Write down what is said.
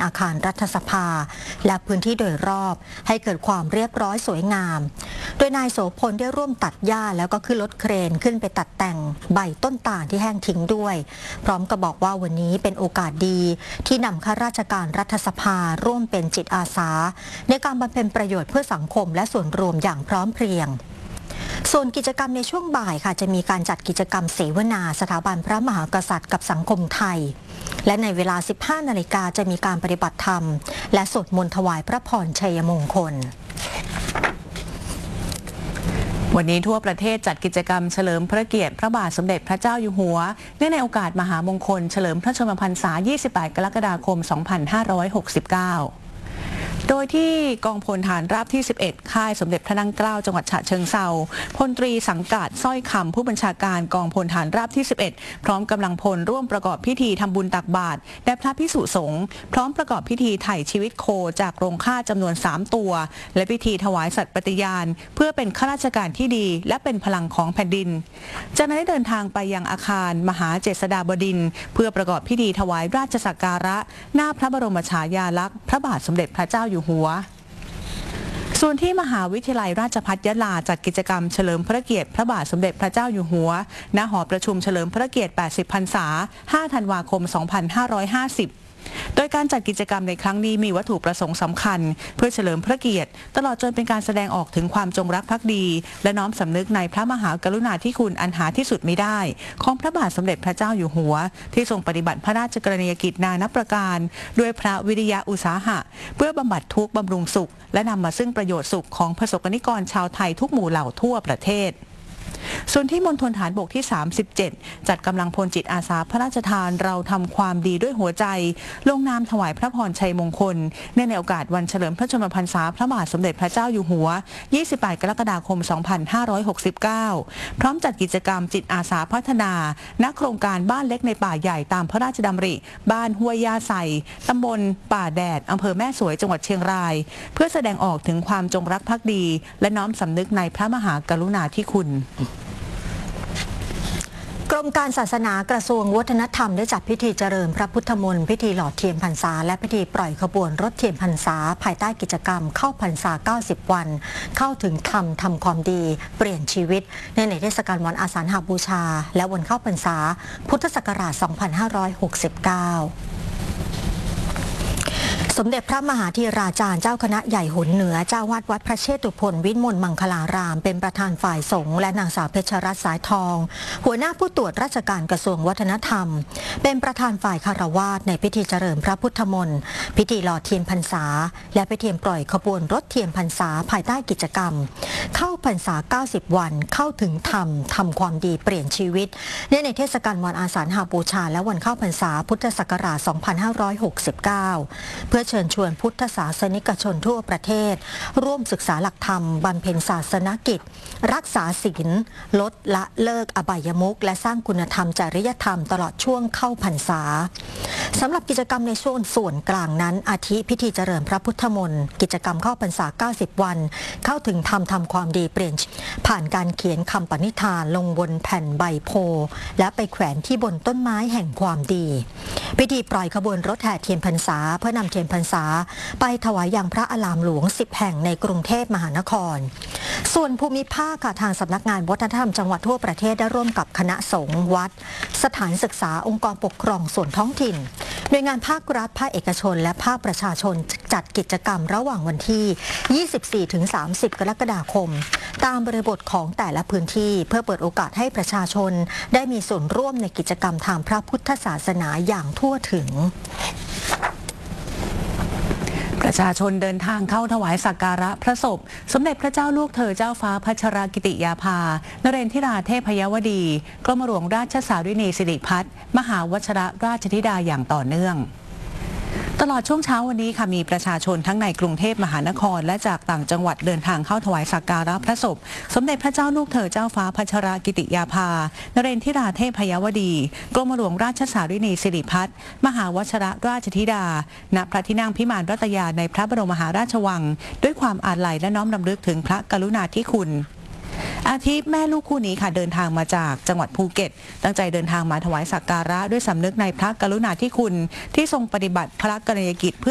อาคารรัฐสภาและพื้นที่โดยรอบให้เกิดความเรียบร้อยสวยงามโดยนายโสพลได้ร่วมตัดหญ้าแล้วก็ขึ้นรถเครนขึ้นไปตัดแต่งใบต้นตาลที่แห้งทิ้งด้วยพร้อมกับบอกว่าวันนี้เป็นโอกาสดีที่นำข้าราชการรัฐสภาร่วมเป็นจิตอาสาในการบำเพ็ญประโยชน์เพื่อสังคมและส่วนรวมอย่างพร้อมเพรียงส่วนกิจกรรมในช่วงบ่ายค่ะจะมีการจัดกิจกรรมเสวนาสถาบันพระมหากษัตริย์กับสังคมไทยและในเวลา 15 นาฬิกาจะมีการปฏิบัติธรรมและสวดมนต์ถวายพระพรชัยมงคลวันนี้ทั่วประเทศจัดกิจกรรมเฉลิมพระเกียรติพระบาทสมเด็จพระเจ้าอยู่หัวเนื่องในโอกาสมหามงคลเฉลิมพระชนมพรรษา 28 กรกฎาคม 2569โดยที่กองพลฐานราบที่ 11 ค่ายสมเด็จพระนั่งเกล้าจังหวัดฉะเชิงเทราพลตรีสังกัดสร้อยคำผู้บัญชาการกองพลฐานราบที่ 11 พร้อมกำลังพลร่วมประกอบพิธีทำบุญตักบาตรแด่พระภิกษุสงฆ์พร้อมประกอบพิธีไถ่ชีวิตโคจากโรงฆ่าจำนวน 3 ตัวและพิธีถวายสัตย์ปฏิญาณเพื่อเป็นข้าราชการที่ดีและเป็นพลังของแผ่นดินจากนั้นได้เดินทางไปยังอาคารมหาเจษฎาบดินทร์เพื่อประกอบพิธีถวายราชสักการะหน้าพระบรมฉายาลักษณ์พระบาทสมเด็จพระเจ้าอยู่หัวส่วนที่มหาวิทยาลัยราชภัฏยะลาจัดกิจกรรมเฉลิมพระเกียรติพระบาทสมเด็จพระเจ้าอยู่หัวณหอประชุมเฉลิมพระเกียรติ 80 พรรษา 5 ธันวาคม 2550โดยการจัดกิจกรรมในครั้งนี้มีวัตถุประสงค์สำคัญเพื่อเฉลิมพระเกียรติตลอดจนเป็นการแสดงออกถึงความจงรักภักดีและน้อมสำนึกในพระมหากรุณาธิคุณอันหาที่สุดมิได้ของพระบาทสมเด็จพระเจ้าอยู่หัวที่ทรงปฏิบัติพระราชกรณียกิจนานับประการด้วยพระวิริยะอุตสาหะเพื่อบำบัดทุกข์บำรุงสุขและนำมาซึ่งประโยชน์สุขของประสบกนิกรชาวไทยทุกหมู่เหล่าทั่วประเทศส่วนที่มณฑลฐานบกที่ 37 จัดกำลังพลจิตอาสาพระราชทานเราทำความดีด้วยหัวใจลงนามถวายพระพรชัยมงคลเนื่องในโอกาสวันเฉลิมพระชนมพรรษาพระบาทสมเด็จพระเจ้าอยู่หัว 28 กรกฎาคม 2569 พร้อมจัดกิจกรรมจิตอาสาพัฒนาณโครงการบ้านเล็กในป่าใหญ่ตามพระราชดำริบ้านห้วยยาไซตำบลป่าแดดอำเภอแม่สวยจังหวัดเชียงรายเพื่อแสดงออกถึงความจงรักภักดีและน้อมสำนึกในพระมหากรุณาธิคุณกรมการศาสนากระทรวงวัฒนธรรมได้จัดพิธีเจริญพระพุทธมนต์พิธีหล่อเทียนพรรษาและพิธีปล่อยขบวนรถเทียนพรรษาภายใต้กิจกรรมเข้าพรรษา 90 วันเข้าถึงธรรมทำความดีเปลี่ยนชีวิตในเทศกาลวันอาสาฬหบูชาและวันเข้าพรรษาพุทธศักราช 2569สมเด็จพระมหาธีราจารย์เจ้าคณะใหญ่หนเหนือเจ้าวาดวัดพระเชตุพนวิมลมังคลารามเป็นประธานฝ่ายสงฆ์และนางสาวเพชรรัตน์สายทองหัวหน้าผู้ตรวจราชการกระทรวงวัฒนธรรมเป็นประธานฝ่ายคารวาสในพิธีเจริญพระพุทธมนต์พิธีหล่อเทียนพรรษาและพิธีปล่อยขบวนรถเทียนพรรษาภายใต้กิจกรรมเข้าพรรษา 90 วันเข้าถึงธรรมทำความดีเปลี่ยนชีวิตในเทศกาลวันอาสาฬหบูชาและวันเข้าพรรษาพุทธศักราช 2569 เพื่อเชิญชวนพุทธศาสนิกชนทั่วประเทศร่วมศึกษาหลักธรรมบำเพ็ญศาสนกิจรักษาศีลลดละเลิกอบายมุขและสร้างคุณธรรมจริยธรรมตลอดช่วงเข้าพรรษาสำหรับกิจกรรมในช่วงส่วนกลางนั้นอาทิพิธีเจริญพระพุทธมนต์กิจกรรมเข้าพรรษา 90 วันเข้าถึงธรรมทำความดีเปลี่ยนผ่านการเขียนคำปณิธานลงบนแผ่นใบโพและไปแขวนที่บนต้นไม้แห่งความดีพิธีปล่อยขบวนรถแห่เทียนพรรษาเพื่อนำเทียนพรรษาไปถวายยังพระอารามหลวง 10 แห่งในกรุงเทพมหานครส่วนภูมิภาคทางสำนักงานวัฒนธรรมจังหวัดทั่วประเทศได้ร่วมกับคณะสงฆ์วัดสถานศึกษาองค์กรปกครองส่วนท้องถิ่นหน่วยงานภาครัฐภาคเอกชนและภาคประชาชนจัดกิจกรรมระหว่างวันที่ 24-30 กรกฎาคมตามบริบทของแต่ละพื้นที่เพื่อเปิดโอกาสให้ประชาชนได้มีส่วนร่วมในกิจกรรมทางพระพุทธศาสนาอย่างทั่วถึงประชาชนเดินทางเข้าถวายสักการะพระศพสมเด็จพระเจ้าลูกเธอเจ้าฟ้าพัชรกิติยาภานเรนทิราเทพยวดีกรมหลวงราชสารินีสิริพัฒน์มหาวชิรราชธิดาอย่างต่อเนื่องตลอดช่วงเช้าวันนี้ค่ะมีประชาชนทั้งในกรุงเทพมหานครและจากต่างจังหวัดเดินทางเข้าถวายสักการะพระศพสมเด็จพระเจ้าลูกเธอเจ้าฟ้าพัชรกิติยาภานเรนทิราเทพยวดีกรมหลวงราชสารินีสิริพัฒน์มหาวชิรราชธิดาณพระที่นั่งพิมานรัตยาในพระบรมมหาราชวังด้วยความอาลัยและน้อมรำลึกถึงพระกรุณาธิคุณอาทิแม่ลูกคู่นี้ค่ะเดินทางมาจากจังหวัดภูเก็ตตั้งใจเดินทางมาถวายสักการะด้วยสำนึกในพระกรุณาธิคุณที่ทรงปฏิบัติพระกรณียกิจเพื่อ